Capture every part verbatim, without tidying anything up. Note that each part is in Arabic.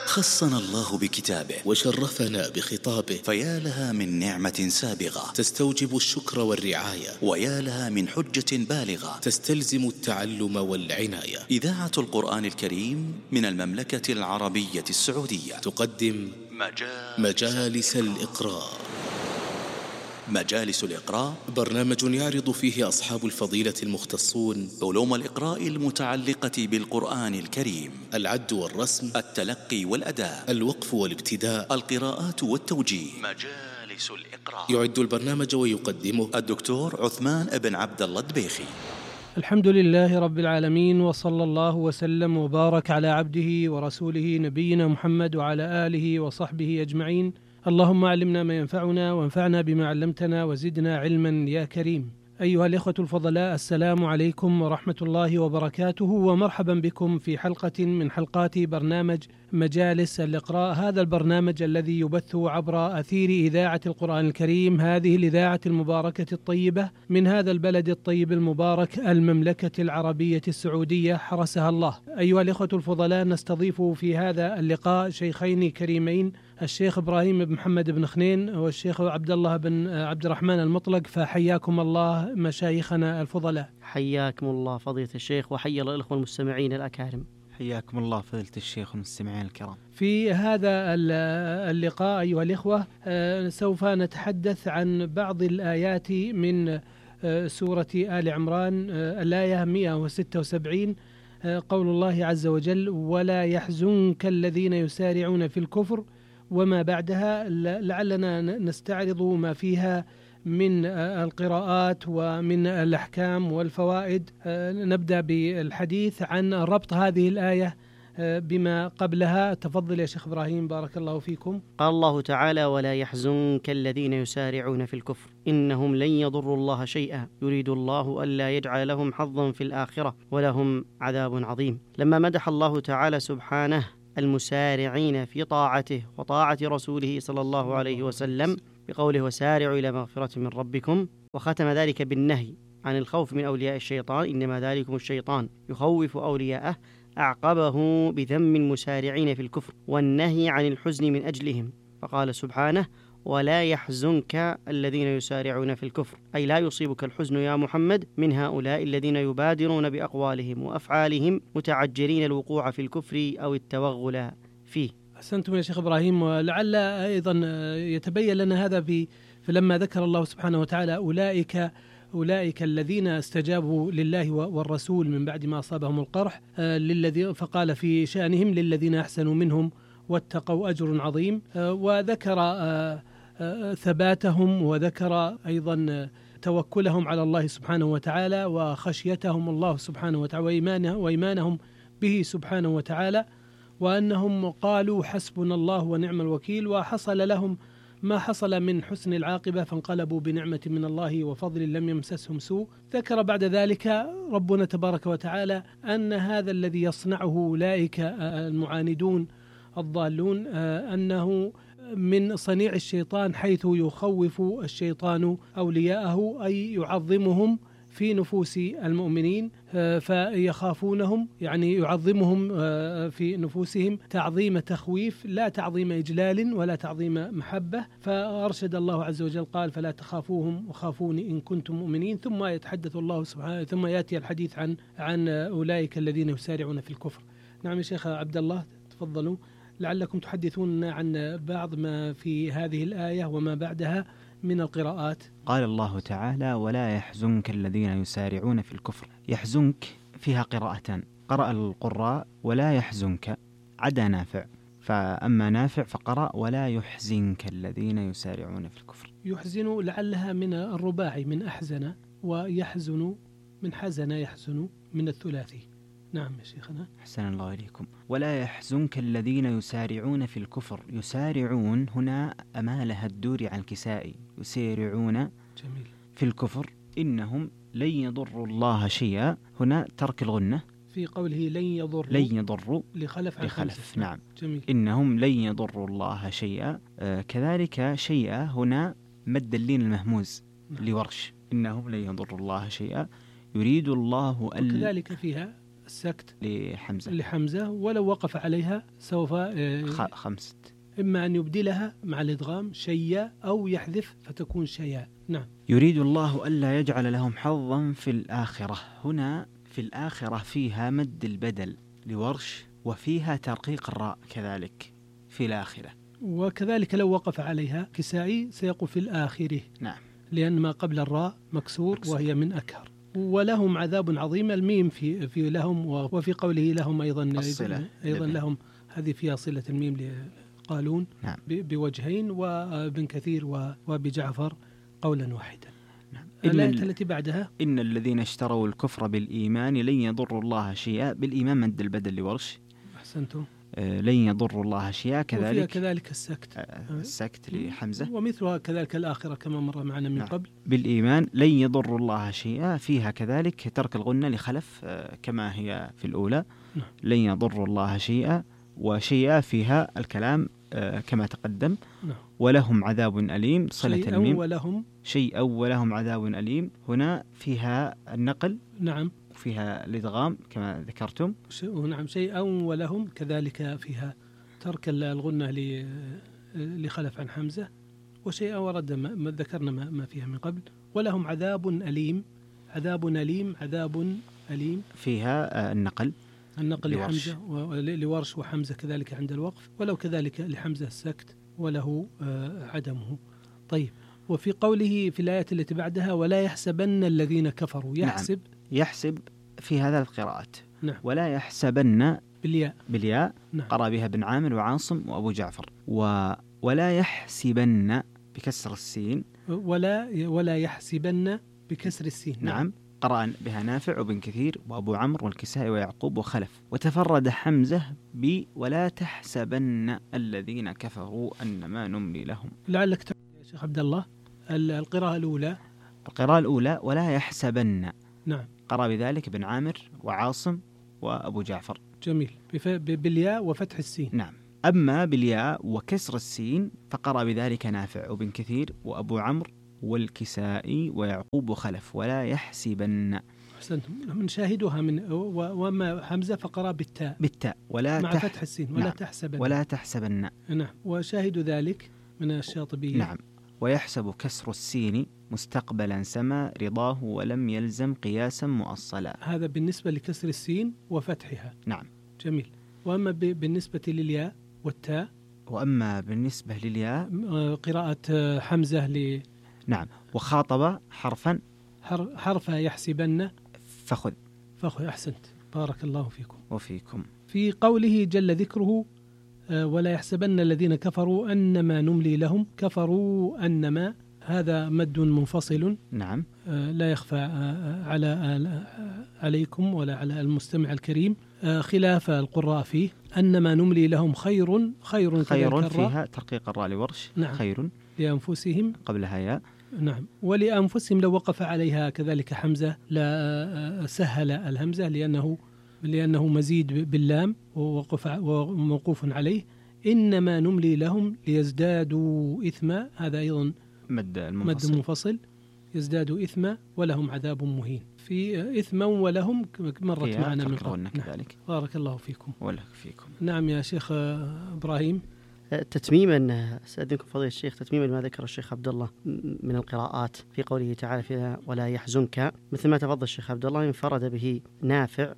خصنا الله بكتابه وشرفنا بخطابه، فيا لها من نعمة سابغة تستوجب الشكر والرعاية، ويا لها من حجة بالغة تستلزم التعلم والعناية. إذاعة القرآن الكريم من المملكة العربية السعودية تقدم مجالس, مجالس الإقراء. مجالس الإقراء برنامج يعرض فيه أصحاب الفضيلة المختصون علوم الإقراء المتعلقة بالقرآن الكريم: العد والرسم، التلقي والأداء، الوقف والابتداء، القراءات والتوجيه. مجالس الإقراء يعد البرنامج ويقدمه الدكتور عثمان بن عبد الله الدبيخي. الحمد لله رب العالمين، وصلى الله وسلم وبارك على عبده ورسوله نبينا محمد وعلى آله وصحبه أجمعين. اللهم علمنا ما ينفعنا وانفعنا بما علمتنا وزدنا علما يا كريم. أيها الإخوة الفضلاء، السلام عليكم ورحمة الله وبركاته، ومرحبا بكم في حلقة من حلقات برنامج مجالس الإقراء. هذا البرنامج الذي يبث عبر أثير إذاعة القرآن الكريم، هذه الإذاعة المباركة الطيبة من هذا البلد الطيب المبارك، المملكة العربية السعودية، حرسها الله. أيها الإخوة الفضلاء، نستضيف في هذا اللقاء شيخين كريمين، الشيخ إبراهيم بن محمد بن خنين والشيخ عبد الله بن عبد الرحمن المطلق، فحياكم الله مشايخنا الفضلاء. حياكم الله فضيلة الشيخ، وحيا الله الأخوة المستمعين الأكارم. حياكم الله فضيلة الشيخ والمستمعين الكرام. في هذا اللقاء أيها الإخوة سوف نتحدث عن بعض الآيات من سورة آل عمران، الآية مئة وستة وسبعين، قول الله عز وجل: ولا يحزنك الذين يسارعون في الكفر، وما بعدها لعلنا نستعرض ما فيها من القراءات ومن الأحكام والفوائد. نبدأ بالحديث عن ربط هذه الآية بما قبلها. تفضل يا شيخ إبراهيم، بارك الله فيكم. قال الله تعالى: ولا يحزنك الذين يسارعون في الكفر إنهم لن يضروا الله شيئا يريد الله ألا يجعل لهم حظا في الآخرة ولهم عذاب عظيم. لما مدح الله تعالى سبحانه المسارعين في طاعته وطاعة رسوله صلى الله عليه وسلم بقوله: وسارعوا إلى مغفرة من ربكم، وختم ذلك بالنهي عن الخوف من أولياء الشيطان، إنما ذلكم الشيطان يخوف أولياءه، أعقبه بذم المسارعين في الكفر والنهي عن الحزن من أجلهم، فقال سبحانه: ولا يحزنك الذين يسارعون في الكفر، أي لا يصيبك الحزن يا محمد من هؤلاء الذين يبادرون بأقوالهم وأفعالهم متعجلين الوقوع في الكفر أو التوغل فيه. أحسنتم يا شيخ إبراهيم. ولعل أيضا يتبين لنا هذا في فلما ذكر الله سبحانه وتعالى أولئك أولئك الذين استجابوا لله والرسول من بعد ما أصابهم القرح، للذين فقال في شأنهم: للذين أحسنوا منهم واتقوا أجر عظيم، وذكر ثباتهم وذكر أيضا توكلهم على الله سبحانه وتعالى وخشيتهم الله سبحانه وتعالى وإيمانه وإيمانهم به سبحانه وتعالى، وأنهم قالوا حسبنا الله ونعم الوكيل، وحصل لهم ما حصل من حسن العاقبة، فانقلبوا بنعمة من الله وفضل لم يمسسهم سوء. ذكر بعد ذلك ربنا تبارك وتعالى أن هذا الذي يصنعه أولئك المعاندون الضالون أنه من صنيع الشيطان، حيث يخوف الشيطان أولياءه، أي يعظمهم في نفوس المؤمنين فيخافونهم، يعني يعظمهم في نفوسهم تعظيم تخويف لا تعظيم إجلال ولا تعظيم محبة. فأرشد الله عز وجل قال: فلا تخافوهم وخافوني إن كنتم مؤمنين. ثم يتحدث الله سبحانه ثم يأتي الحديث عن عن أولئك الذين يسارعون في الكفر. نعم يا شيخ عبد الله، تفضلوا، لعلكم تحدثون عن بعض ما في هذه الآية وما بعدها من القراءات. قال الله تعالى: ولا يحزنك الذين يسارعون في الكفر. يحزنك فيها قراءتان، قرأ القراء ولا يحزنك عدا نافع، فأما نافع فقرأ ولا يحزنك الذين يسارعون في الكفر. يحزن لعلها من الرباعي من أحزن، ويحزن من حزن يحزن من الثلاثي. نعم يا شيخنا. أحسن الله إليكم. ولا يحزنك الذين يسارعون في الكفر. يسارعون هنا أمالها الدوري عن الكسائي، يسارعون جميل في الكفر إنهم لن يضروا الله شيئا، هنا ترك الغنة في قوله لن يضروا لن يضروا لخلف عن لخلف. نعم جميل. إنهم لن يضروا الله شيئا. آه كذلك شيئا هنا مد اللين المهموز نعم. لورش إنهم لن يضروا الله شيئا يريد الله أن كذلك فيها السكت لحمزة لحمزة، ولو وقف عليها سوف خ- خمسة إما أن يبدلها مع الإدغام شيا أو يحذف فتكون شيا. نعم. يريد الله ألا يجعل لهم حظا في الآخرة. هنا في الآخرة فيها مد البدل لورش، وفيها ترقيق الراء كذلك في الآخرة. وكذلك لو وقف عليها كسائي سيقول في الآخرة، نعم، لأن ما قبل الراء مكسور, مكسور. وهي من أكهر. ولهم عذاب عظيم، الميم في في لهم، وفي قوله لهم أيضا الصلة أيضا لبن. لهم، هذه فيها صلة الميم لقالون نعم. ب- بوجهين، وابن كثير وابي جعفر قولا واحدا. نعم. الآية إن, التي بعدها إن الذين اشتروا الكفر بالإيمان لن يضروا الله شيئا. بالإيمان مد البدل لورش. أحسنتم. آه، لن يضروا الله شيئا وفيها كذلك. كذلك السكت، آه، السكت لحمزة. ومثلها كذلك الآخرة كما مر معنا من نعم. قبل. بالإيمان لن يضروا الله شيئا، فيها كذلك ترك الغنة لخلف آه، كما هي في الأولى. نعم. لن يضروا الله شيئا، وشيئا فيها الكلام آه، كما تقدم. نعم. ولهم عذاب أليم صلة شيئا الميم. ولهم. شيئا ولهم عذاب أليم، هنا فيها النقل نعم. وفيها الإدغام كما ذكرتم. ش- نعم شيئا ولهم، كذلك فيها ترك الغنة ل- لخلف عن حمزة، وشيئا ورد ما ما ذكرنا ما ما فيها من قبل. ولهم عذاب أليم، عذاب أليم، عذاب أليم، فيها آه، النقل. النقل لورش. لحمزة ولورش وحمزة كذلك عند الوقف، ولو كذلك لحمزة السكت وله آه، عدمه. طيب، وفي قوله في الآية التي بعدها ولا يحسبن الذين كفروا، يحسب يحسب في هذا القراءات. نعم. ولا يحسبن بالياء. بالياء. نعم. قرأ بها بن عامر وعاصم وأبو جعفر. و ولا يحسبن بكسر السين. ولا ولا يحسبن بكسر السين. نعم. قرأ بها نافع وبن كثير وأبو عمرو والكسائي ويعقوب وخلف. وتفرد حمزة ب ولا تحسبن الذين كفروا أنما نملي لهم. لعلك تعلم يا شيخ عبد الله ال- القراءة الأولى. القراءة الأولى ولا يحسبن، نعم. قرأ بذلك بن عامر وعاصم وأبو جعفر. جميل. بف- ب- بالياء وفتح السين. نعم. أما بالياء وكسر السين فقرأ بذلك نافع وبن كثير وأبو عمرو والكسائي ويعقوب وخلف. ولا يحسبن. أحسنتم. نشاهدها من و- وأما حمزة فقرأ بالتاء بالتاء ولا مع تح... فتح السين ولا نعم. تحسبن. ولا تحسبن. نعم. وشاهد ذلك من الشاطبية. نعم. ويحسب كسر السين مستقبلا سما رضاه ولم يلزم قياسا مؤصلا. هذا بالنسبة لكسر السين وفتحها. نعم. جميل. وأما ب- بالنسبة للياء والتاء، وأما بالنسبة للياء آه، قراءة آه، حمزة ل نعم. وخاطب حرفا حر- حرف يحسبن فخذ. فأخذ. أحسنت، بارك الله فيكم. وفيكم. في قوله جل ذكره آه، ولا يحسبن الذين كفروا أنما نملي لهم، كفروا أنما، هذا مد منفصل نعم. آه، لا يخفى آه، على آه، عليكم ولا على المستمع الكريم، آه، خلاف القراء فيه. أنما نملي لهم خير، خير خير كذلك الراء. فيها ترقيق الراء لورش. نعم. خير لأنفسهم. قبلها ياء. نعم. ولأنفسهم لو وقف عليها كذلك حمزة لا سهل الهمزة، لأنه لأنه مزيد باللام ووقف وموقوف عليه. إنما نملي لهم ليزدادوا إثما، هذا أيضا مد مد المنفصل. منفصل، يزدادوا إثما ولهم عذاب مهين. في إثما ولهم مرت فيها معنا من ترك قبل. الغنة نعم. كذلك. بارك الله فيكم. ولا فيكم. نعم يا شيخ إبراهيم. تتميما استاذنكم فضيلة الشيخ، تتميما ما ذكر الشيخ عبد الله من القراءات في قوله تعالى فيها ولا يحزنك، مثل ما تفضل الشيخ عبد الله انفرد به نافع،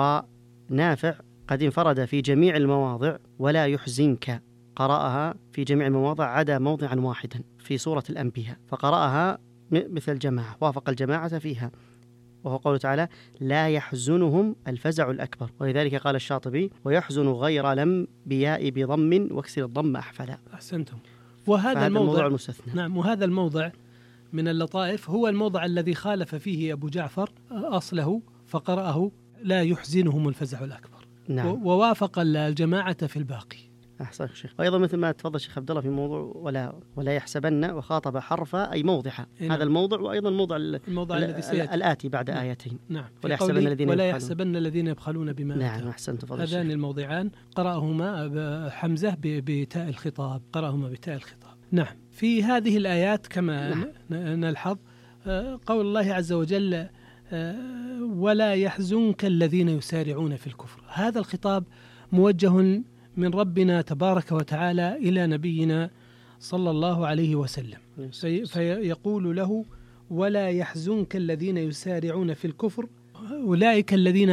ونافع قد انفرد في جميع المواضع ولا يحزنك، قرأها في جميع المواضع عدا موضعا واحدا في سورة الأنبياء، فقرأها مثل الجماعة، وافق الجماعة فيها، وهو قوله تعالى لا يحزنهم الفزع الأكبر. ولذلك قال الشاطبي ويحزن غير لم بياء بضم واكسر الضم أحفلا. أحسنتم. وهذا الموضوع الموضع المستثنى. نعم. وهذا الموضع من اللطائف هو الموضع الذي خالف فيه أبو جعفر أصله فقرأه لا يحزنهم الفزع الأكبر. نعم. ووافق الجماعة في الباقي. أحسن شيخ. وأيضا مثل ما تفضل شيخ عبد الله في موضوع ولا ولا يحسبن، وخاطب حرفا أي موضحة. نعم. هذا الموضع، وأيضا الموضع الموضع الذي سيأتي الآتي بعد نعم. آيتين. نعم. ولا يحسبن الذين ولا يبخلون. يحسبن الذين يبخلون بما نعم. آتاهم. أحسنت فضل هذان الشيخ. الموضعان قرأهما حمزة ب- بتاء الخطاب، قرأهما بتاء الخطاب. نعم. في هذه الآيات كما نعم. ن- نلحظ آه، قول الله عز وجل ولا يحزنك الذين يسارعون في الكفر. هذا الخطاب موجه من ربنا تبارك وتعالى إلى نبينا صلى الله عليه وسلم، في فيقول له ولا يحزنك الذين يسارعون في الكفر، أولئك الذين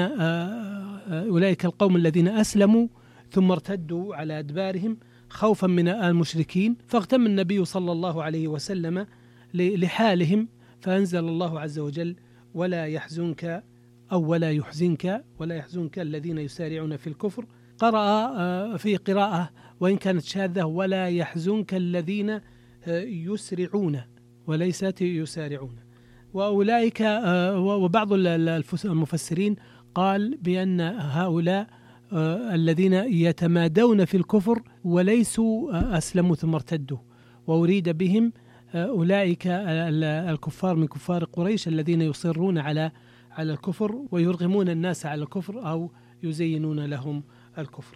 أولئك القوم الذين أسلموا ثم ارتدوا على أدبارهم خوفا من المشركين، فاغتم النبي صلى الله عليه وسلم لحالهم، فأنزل الله عز وجل ولا يحزنك أو ولا يحزنك ولا يحزنك الذين يسارعون في الكفر. قرأ في قراءة وإن كانت شاذة ولا يحزنك الذين يسرعون وليست يسارعون. وأولئك وبعض المفسرين قال بأن هؤلاء الذين يتمادون في الكفر وليسوا أسلموا ثم ارتدوا، وأريد بهم أولئك الكفار من كفار قريش الذين يصرون على على الكفر ويرغمون الناس على الكفر أو يزينون لهم الكفر.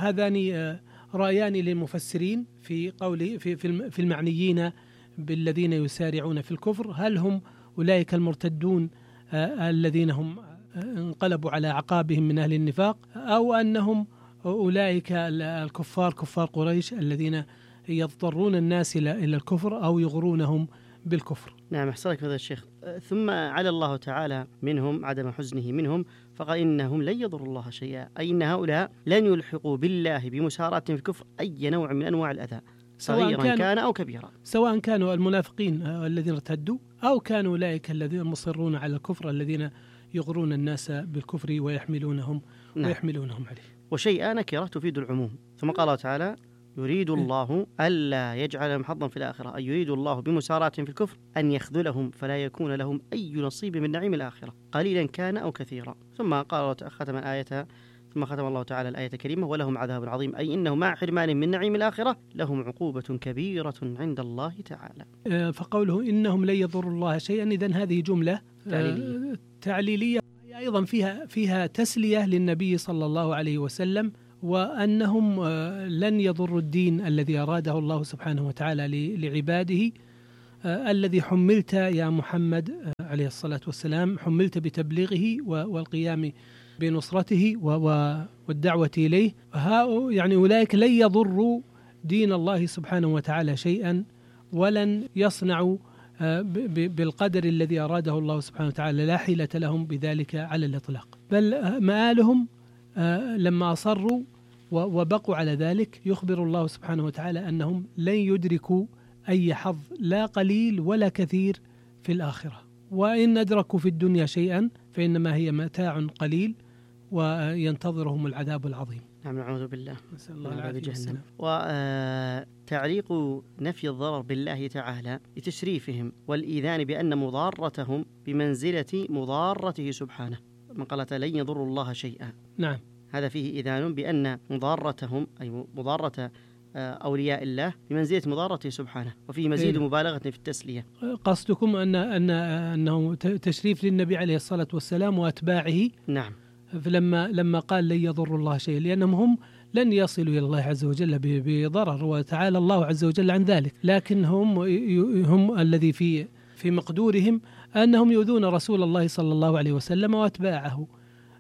هذان رأيان للمفسرين في قول في في المعنيين بالذين يسارعون في الكفر، هل هم أولئك المرتدون الذين هم انقلبوا على عقابهم من أهل النفاق، أو أنهم أولئك الكفار كفار قريش الذين يضطرون الناس إلى إلى الكفر أو يغرونهم بالكفر. نعم، أحسنك هذا الشيخ. ثم على الله تعالى منهم عدم حزنه منهم، فقال إنهم لن يضروا الله شيئا، أي إن هؤلاء لن يلحقوا بالله بمسارعة في الكفر أي نوع من أنواع الأذى صغيرا كان, كان أو كبيرا، سواء كانوا المنافقين الذين ارتدوا أو كانوا أولئك الذين مصرون على الكفر الذين يغرون الناس بالكفر ويحملونهم نعم. ويحملونهم عليه. وشيئا نكرة تفيد العموم. ثم قال الله تعالى يريد الله ألا يجعل لهم حظا في الآخرة، أي يريد الله بمسارعة في الكفر أن يخذلهم فلا يكون لهم أي نصيب من نعيم الآخرة قليلا كان أو كثيرا. ثم قال ختم الآية ثم ختم الله تعالى الآية الكريمة ولهم عذاب عظيم، أي إنه مع حرمان من نعيم الآخرة لهم عقوبة كبيرة عند الله تعالى. فقوله إنهم لن يضروا الله شيئا، إذن هذه جملة تعليلية, تعليلية أيضا فيها فيها تسلية للنبي صلى الله عليه وسلم، وأنهم لن يضروا الدين الذي أراده الله سبحانه وتعالى لعباده، الذي حملت يا محمد عليه الصلاة والسلام، حملت بتبليغه والقيام بنصرته والدعوة إليه. يعني أولئك لن يضروا دين الله سبحانه وتعالى شيئا، ولن يصنعوا بالقدر الذي أراده الله سبحانه وتعالى، لا حيلة لهم بذلك على الإطلاق، بل مآلهم لما أصروا وبقوا على ذلك يخبر الله سبحانه وتعالى أنهم لن يدركوا أي حظ لا قليل ولا كثير في الآخرة، وإن أدركوا في الدنيا شيئا فإنما هي متاع قليل وينتظرهم العذاب العظيم. نعم، نعوذ بالله، نسأل الله العافية والسلام. وتعليق نفي الضرر بالله تعالى لتشريفهم والإيذان بأن مضارتهم بمنزلة مضارته سبحانه، من قال لن يضروا الله شيئا. نعم، هذا فيه إيذان بأن مضارتهم أي مضارة أولياء الله بمنزلة مضارته سبحانه، وفيه مزيد إيه؟ مبالغة في التسلية. قصدكم أن أن أنه تشريف للنبي عليه الصلاة والسلام وأتباعه. نعم، فلما لما قال لن يضروا الله شيئا، لأنهم هم لن يصلوا إلى الله عز وجل بضرر، وتعالى الله عز وجل عن ذلك، لكن هم هم الذي في في مقدورهم أنهم يؤذون رسول الله صلى الله عليه وسلم وأتباعه.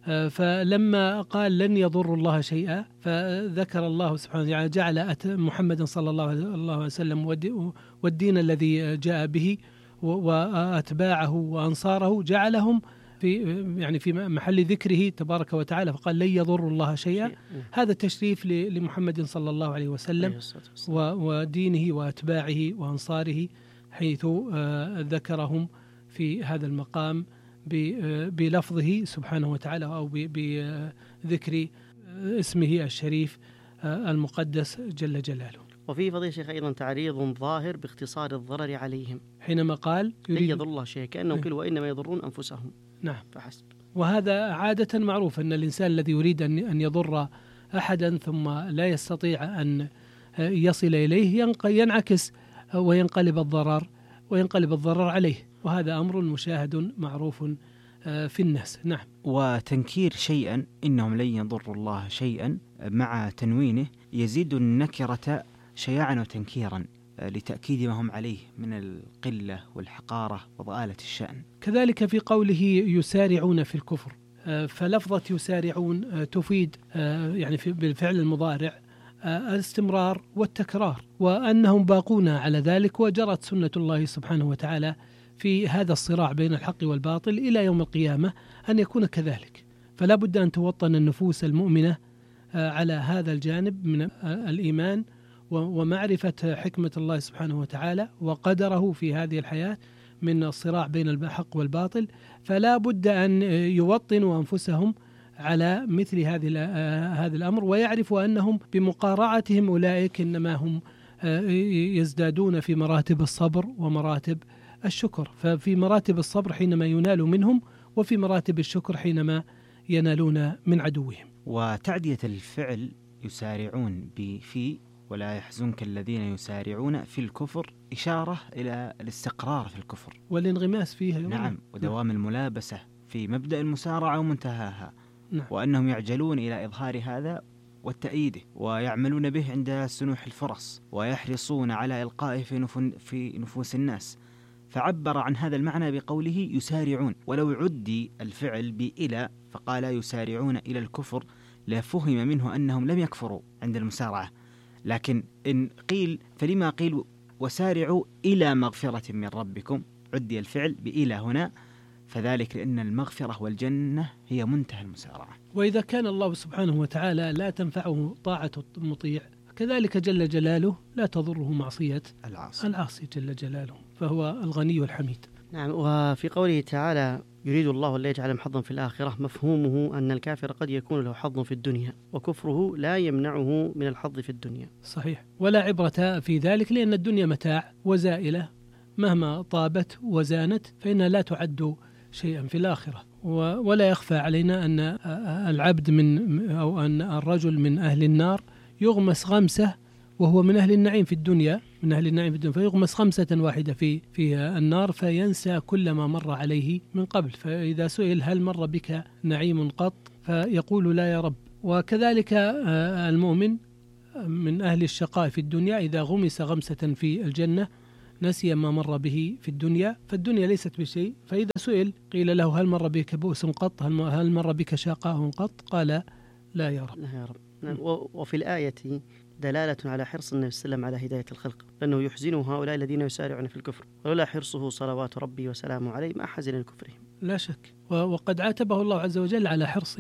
فلما قال لن يضروا الله شيئا، فذكر الله سبحانه وتعالى جعل محمد صلى الله عليه وسلم والدين الذي جاء به وأتباعه وأنصاره جعلهم في يعني في محل ذكره تبارك وتعالى، فقال لن يضروا الله شيئا. هذا تشريف لمحمد صلى الله عليه وسلم ودينه وأتباعه وأنصاره، حيث ذكرهم في هذا المقام بلفظه سبحانه وتعالى أو بذكر اسمه الشريف المقدس جل جلاله. وفي فضيلة الشيخ أيضا تعريض ظاهر باختصار الضرر عليهم حينما قال لن يضر الله شيئا، كأنهم قالوا وإنما يضرون أنفسهم. نعم، فحسب. وهذا عادة معروف أن الإنسان الذي يريد أن يضر أحدا ثم لا يستطيع أن يصل إليه ينعكس وينقلب الضرر وينقلب الضرر عليه، وهذا أمر مشاهد معروف في الناس. نعم. وتنكير شيئا إنهم لن يضروا الله شيئا مع تنوينه يزيد النكرة شياعا وتنكيرا، لتأكيد ما هم عليه من القلة والحقارة وضآلة الشأن. كذلك في قوله يسارعون في الكفر، فلفظة يسارعون تفيد يعني بالفعل المضارع الاستمرار والتكرار، وأنهم باقون على ذلك، وجرت سنة الله سبحانه وتعالى في هذا الصراع بين الحق والباطل إلى يوم القيامة أن يكون كذلك. فلا بد أن توطن النفوس المؤمنة على هذا الجانب من الإيمان ومعرفة حكمة الله سبحانه وتعالى وقدره في هذه الحياة من الصراع بين الحق والباطل. فلا بد أن يوطنوا أنفسهم على مثل هذه هذا الأمر، ويعرفوا أنهم بمقارعتهم أولئك إنما هم يزدادون في مراتب الصبر ومراتب الشكر. ففي مراتب الصبر حينما ينال منهم، وفي مراتب الشكر حينما ينالون من عدوهم. وتعدية الفعل يسارعون بفي ولا يحزنك الذين يسارعون في الكفر إشارة إلى الاستقرار في الكفر والانغماس فيها. نعم، ودوام الملابسة في مبدأ المسارعة ومنتهاها. نعم. وأنهم يعجلون إلى إظهار هذا والتأييده، ويعملون به عند سنوح الفرص، ويحرصون على إلقائه في, في نفوس الناس. فعبر عن هذا المعنى بقوله يسارعون. ولو عدي الفعل بإلى فقال يسارعون إلى الكفر لفهم منه أنهم لم يكفروا عند المسارعة، لكن إن قيل فلما قيل وسارعوا إلى مغفرة من ربكم، عدي الفعل بإلى هنا، فذلك لأن المغفرة والجنة هي منتهى المسارعة. وإذا كان الله سبحانه وتعالى لا تنفعه طاعة المطيع، كذلك جل جلاله لا تضره معصية العاصي العاصي جل جلاله، فهو الغني الحميد. نعم. وفي قوله تعالى يريد الله أن لا يجعل حظا في الآخرة، مفهومه أن الكافر قد يكون له حظ في الدنيا، وكفره لا يمنعه من الحظ في الدنيا. صحيح، ولا عبرة في ذلك، لأن الدنيا متاع وزائلة مهما طابت وزانت فإنها لا تعد شيئا في الآخرة. ولا يخفى علينا أن العبد من أو أن الرجل من أهل النار يغمس غمسة وهو من أهل النعيم في الدنيا، من أهل النعيم في الدنيا، فيغمس خمسة واحدة في في النار فينسى كل ما مر عليه من قبل. فإذا سئل هل مر بك نعيم قط فيقول لا يا رب. وكذلك المؤمن من أهل الشقاء في الدنيا إذا غمس غمسة في الجنة نسي ما مر به في الدنيا، فالدنيا ليست بشيء. فإذا سئل قيل له هل مر بك بؤس قط، هل مر بك شقاء قط، قال لا يا رب. لا يا رب. وفي الآية دلالة على حرص النبي صلى الله عليه وسلم على هداية الخلق، لأنه يحزن هؤلاء الذين يسارعون في الكفر، ولولا حرصه صلوات ربي وسلامه عليه ما حزن لكفرهم. لا شك. وقد عاتبه الله عز وجل على حرصه،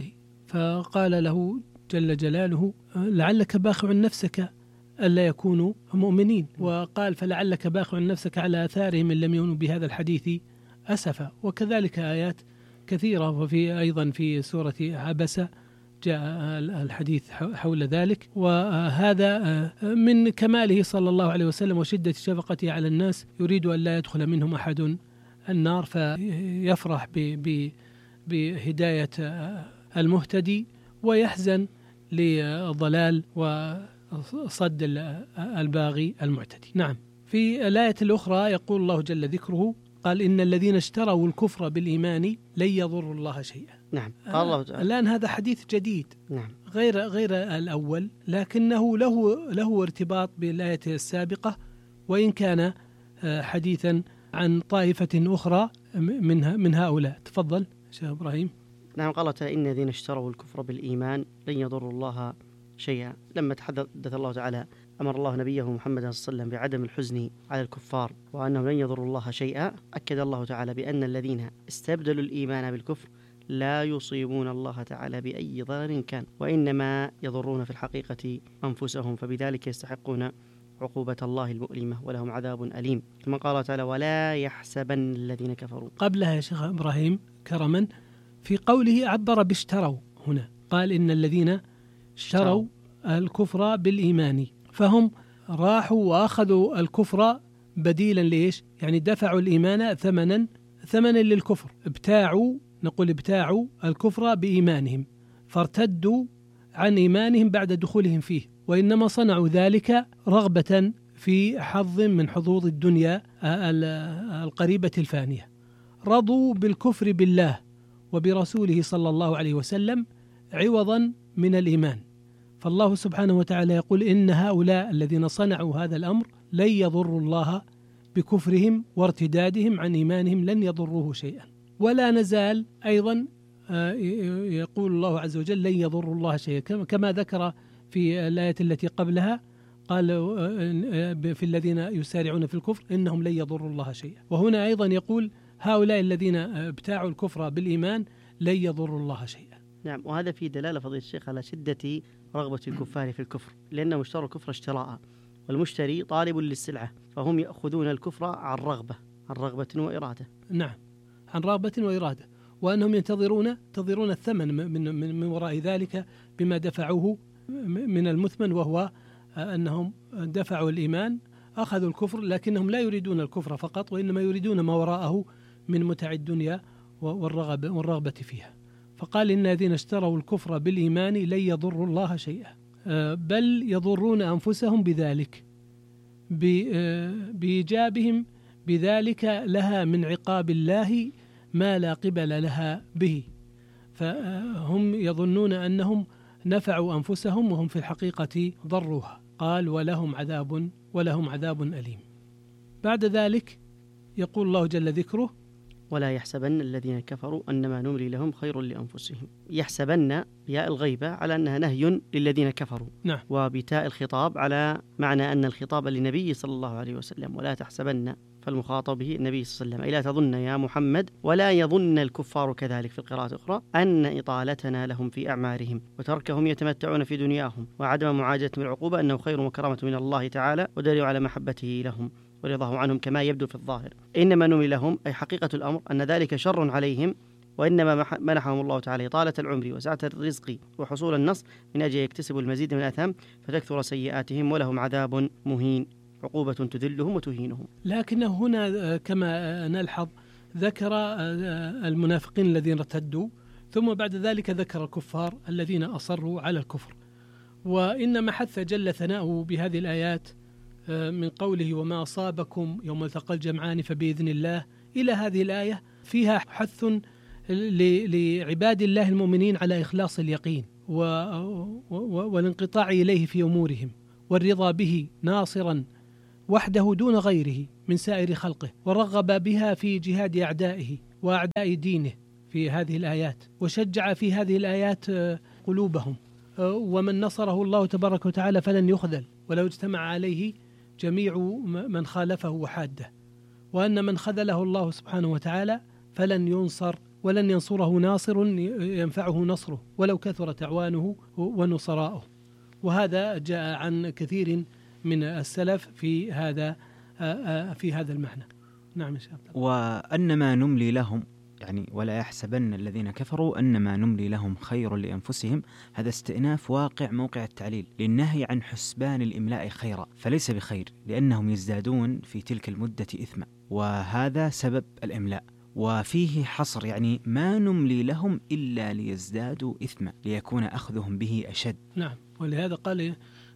فقال له جل جلاله لعلك باخع نفسك ألا يكونوا مؤمنين، وقال فلعلك باخع نفسك على آثارهم إن لم يؤمنوا بهذا الحديث أسفا. وكذلك آيات كثيرة، وفي أيضا في سورة عبسة جاء الحديث حول ذلك. وهذا من كماله صلى الله عليه وسلم وشدة شفقته على الناس، يريد أن لا يدخل منهم أحد النار، فيفرح بهداية المهتدي ويحزن لضلال وصد الباغي المعتدي. نعم. في الآية الأخرى يقول الله جل ذكره قال إن الذين اشتروا الكفر بالإيمان لن يضروا الله شيئا. نعم. قال الله تعالى. الآن هذا حديث جديد. نعم. غير غير الأول، لكنه له له ارتباط بالآية السابقة، وإن كان حديثا عن طائفة أخرى من من هؤلاء. تفضل شيخ إبراهيم. نعم. قال تعالى إن الذين اشتروا الكفر بالإيمان لن يضروا الله شيئا. لما تحدث الله تعالى أمر الله نبيه محمد صلى الله عليه وسلم بعدم الحزن على الكفار وأنهم لن يضروا الله شيئا، أكد الله تعالى بأن الذين استبدلوا الإيمان بالكفر لا يصيبون الله تعالى بأي ضرر كان، وإنما يضرون في الحقيقة أنفسهم، فبذلك يستحقون عقوبة الله المؤلمة ولهم عذاب أليم. ثم قال تعالى ولا يحسبن الذين كفروا. قبلها يا شيخ إبراهيم كرما في قوله عبر باشتروا، هنا قال إن الذين اشتروا الكفر بالإيمان، فهم راحوا وأخذوا الكفر بديلا ليش؟ يعني دفعوا الإيمان ثمنا ثمنا للكفر، ابتاعوا نقول ابتاعوا الكفر بإيمانهم، فارتدوا عن إيمانهم بعد دخولهم فيه، وإنما صنعوا ذلك رغبة في حظ من حظوظ الدنيا القريبة الفانية. رضوا بالكفر بالله وبرسوله صلى الله عليه وسلم عوضا من الإيمان، فالله سبحانه وتعالى يقول إن هؤلاء الذين صنعوا هذا الأمر لن يضروا الله بكفرهم وارتدادهم عن إيمانهم، لن يضروه شيئا. ولا نزال أيضا يقول الله عز وجل لن يضروا الله شيئا، كما ذكر في الآية التي قبلها قال في الذين يسارعون في الكفر إنهم لن يضروا الله شيئا. وهنا أيضا يقول هؤلاء الذين ابتاعوا الكفر بالإيمان لن يضروا الله شيئا. نعم، وهذا في دلالة فضيلة الشيخ على شدة رغبة الكفار في الكفر، لأنهم اشتروا الكفر اشتراء، والمشتري طالب للسلعة، فهم يأخذون الكفر عن رغبة عن رغبة وإرادة. نعم، عن رغبة وإرادة، وأنهم ينتظرون ينتظرون الثمن من, من, من وراء ذلك بما دفعوه من المثمن، وهو أنهم دفعوا الإيمان أخذوا الكفر، لكنهم لا يريدون الكفر فقط، وإنما يريدون ما وراءه من متع الدنيا والرغبة, والرغبة فيها. فقال إن الذين اشتروا الكفر بالإيمان لن يضروا الله شيئا بل يضرون أنفسهم بذلك بإيجابهم بذلك لها من عقاب الله ما لا قبل لها به، فهم يظنون أنهم نفعوا أنفسهم وهم في الحقيقة ضروها. قال ولهم عذاب ولهم عذاب أليم. بعد ذلك يقول الله جل ذكره ولا يحسبن الذين كفروا أنما نملي لهم خير لأنفسهم. يحسبن بياء الغيبة على أنها نهي للذين كفروا، نعم، وبتاء الخطاب على معنى أن الخطاب للنبي صلى الله عليه وسلم، ولا تحسبن فالمخاطب به النبي صلى الله عليه وسلم، أي لا تظن يا محمد ولا يظن الكفار كذلك في القراءة الأخرى أن إطالتنا لهم في أعمارهم وتركهم يتمتعون في دنياهم وعدم معاجلتهم العقوبة أنه خير وكرامة من الله تعالى ودليل على محبته لهم ورضاه عنهم كما يبدو في الظاهر. إنما نملي لهم أي حقيقة الأمر أن ذلك شر عليهم، وإنما منحهم الله تعالى طالة العمر وسعة الرزق وحصول النصر من أجل يكتسبوا المزيد من الأثام فتكثر سيئاتهم ولهم عذاب مهين، عقوبة تذلهم وتهينهم. لكنه هنا كما نلحظ ذكر المنافقين الذين ارتدوا، ثم بعد ذلك ذكر الكفار الذين أصروا على الكفر. وإنما حث جل ثناؤه بهذه الآيات من قوله وما أصابكم يوم التقى الجمعان فبإذن الله إلى هذه الآية فيها حث لعباد الله المؤمنين على إخلاص اليقين والانقطاع إليه في أمورهم والرضا به ناصرا وحده دون غيره من سائر خلقه، ورغب بها في جهاد أعدائه وأعداء دينه في هذه الآيات، وشجع في هذه الآيات قلوبهم. ومن نصره الله تبارك وتعالى فلن يخذل ولو اجتمع عليه جميع من خالفه وحاده، وأن من خذله الله سبحانه وتعالى فلن ينصر ولن ينصره ناصر ينفعه نصره ولو كثرت أعوانه ونصراؤه. وهذا جاء عن كثير من السلف في هذا في هذا المعنى. نعم إن شاء الله. وأنما نملي لهم يعني ولا يحسبن الذين كفروا أنما نملي لهم خير لأنفسهم، هذا استئناف واقع موقع التعليل للنهي عن حسبان الإملاء خيرا، فليس بخير لأنهم يزدادون في تلك المدة إثما، وهذا سبب الإملاء. وفيه حصر يعني ما نملي لهم إلا ليزدادوا إثما ليكون أخذهم به أشد. نعم، ولهذا قال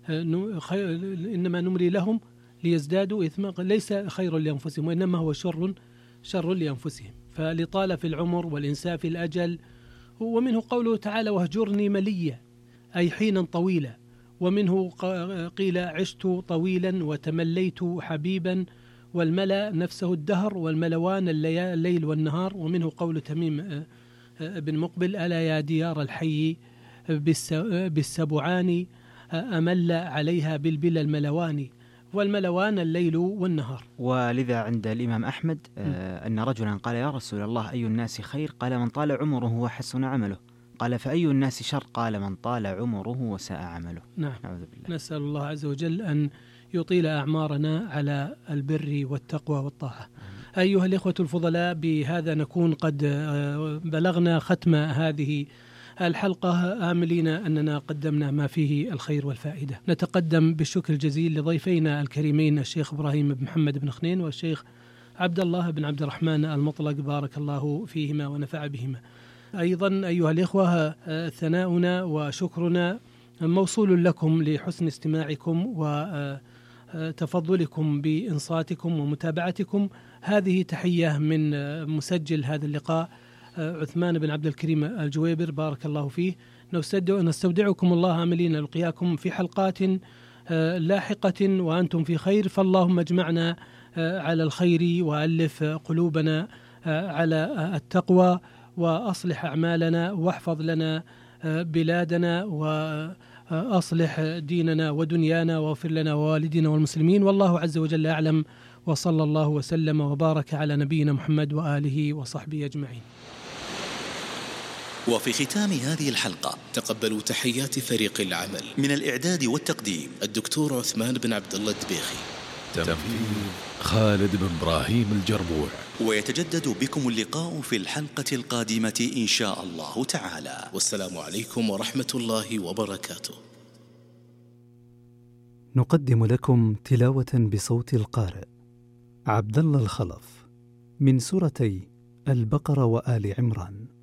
إنما نملي لهم ليزدادوا إثما، ليس خير لأنفسهم وإنما هو شر شر لأنفسهم، فلطال في العمر والإنساء في الأجل. ومنه قوله تعالى واهجرني مليا أي حينا طويلا، ومنه قيل عشت طويلا وتمليت حبيبا، والملا نفسه الدهر والملوان الليل والنهار. ومنه قول تميم بن مقبل ألا يا ديار الحي بالسبعان أمل عليها بالبلا الملوان، والملوان الليل والنهار. ولذا عند الإمام أحمد آه أن رجلا قال يا رسول الله أي الناس خير؟ قال من طال عمره وحسن عمله. قال فأي الناس شر؟ قال من طال عمره وساء عمله. نعم، نعوذ بالله. نسأل الله عز وجل أن يطيل أعمارنا على البر والتقوى والطاعة. أيها الإخوة الفضلاء، بهذا نكون قد بلغنا ختم هذه الحلقة، آملين أننا قدمنا ما فيه الخير والفائدة. نتقدم بالشكر الجزيل لضيفينا الكريمين الشيخ إبراهيم بن محمد بن خنين والشيخ عبد الله بن عبد الرحمن المطلق، بارك الله فيهما ونفع بهما. أيضا أيها الإخوة، ثناؤنا وشكرنا موصول لكم لحسن استماعكم وتفضلكم بإنصاتكم ومتابعتكم. هذه تحية من مسجل هذا اللقاء عثمان بن عبد الكريم الجويبر، بارك الله فيه. نستودعكم الله آملين نلقياكم في حلقات لاحقة وأنتم في خير، فاللهم اجمعنا على الخير وألف قلوبنا على التقوى، وأصلح أعمالنا، واحفظ لنا بلادنا، وأصلح ديننا ودنيانا، واغفر لنا ووالدنا والمسلمين، والله عز وجل أعلم، وصلى الله وسلم وبارك على نبينا محمد وآله وصحبه أجمعين. وفي ختام هذه الحلقة تقبلوا تحيات فريق العمل من الإعداد والتقديم الدكتور عثمان بن عبد الله الدبيخي، تنفيذ خالد بن إبراهيم الجربوع. ويتجدد بكم اللقاء في الحلقة القادمة إن شاء الله تعالى، والسلام عليكم ورحمة الله وبركاته. نقدم لكم تلاوة بصوت القارئ عبد الله الخلف من سورتي البقرة وآل عمران.